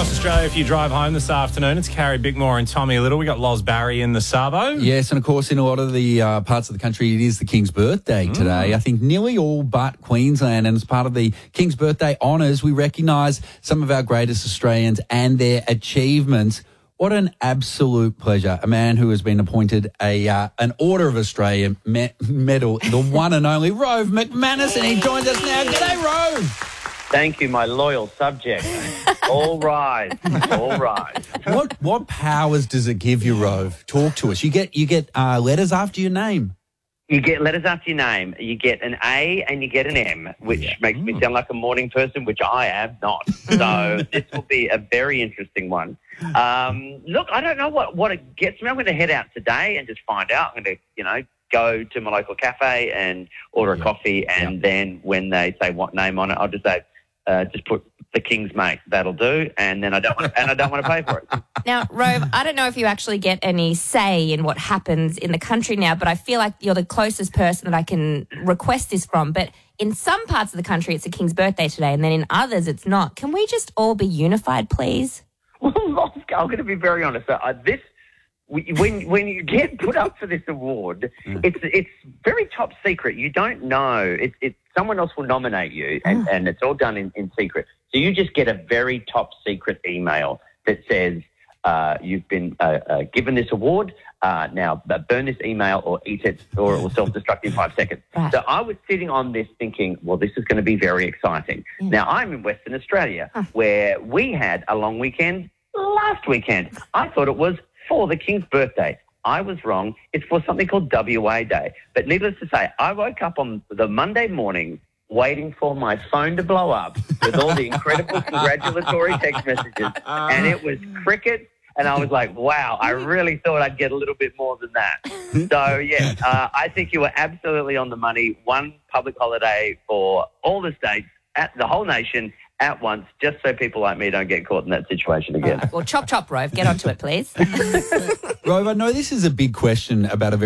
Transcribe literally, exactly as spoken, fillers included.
across Australia if you drive home this afternoon. It's Carrie Bickmore and Tommy Little. We got Loz Barry in the Sabo. Yes, and of course, in a lot of the uh, parts of the country, it is the King's birthday Mm. today. I think nearly all but Queensland. And as part of the King's birthday honours, we recognise some of our greatest Australians and their achievements. What an absolute pleasure. A man who has been appointed a uh, an Order of Australia me- medal, the one and only Rove McManus, and he joins us now. G'day, Rove. Thank you, my loyal subject. All rise, all rise. What what powers does it give you, Rove? Talk to us. You get you get uh, letters after your name. You get letters after your name. You get an A and you get an M, which Yeah. makes me sound like a morning person, which I am not. So this will be a very interesting one. Um, look, I don't know what, what it gets me. I'm going to head out today and just find out. I'm going to, you know, go to my local cafe and order a Yeah. coffee, and Yeah. then when they say what name on it, I'll just say, uh, just put the King's mate. That'll do. And then I don't want to, and I don't want to pay for it. Now, Rove, I don't know if you actually get any say in what happens in the country now, but I feel like you're the closest person that I can request this from. But in some parts of the country, it's the King's birthday today, and then in others, it's not. Can we just all be unified, please? Well, I'm going to be very honest. Uh, this, when when you get put up for this award, Mm. it's it's very top secret. You don't know. It's it's someone else will nominate you, and, and it's all done in, in secret. So you just get a very top secret email that says uh, you've been uh, uh, given this award. Uh, now burn this email or eat it, or it will self-destruct in five seconds. Right. So I was sitting on this thinking, well, this is going to be very exciting. Mm. Now I'm in Western Australia, where we had a long weekend last weekend. I thought it was for the King's birthday. I was wrong. It's for something called W A Day. But needless to say, I woke up on the Monday morning waiting for my phone to blow up with all the incredible congratulatory text messages, and it was cricket. And I was like, wow, I really thought I'd get a little bit more than that. So, yeah, uh, I think you were absolutely on the money. One public holiday for all the states, at the whole nation, at once, just so people like me don't get caught in that situation again. Well, chop, chop, Rove. Get onto it, please. Rove, I know this is a big question about a very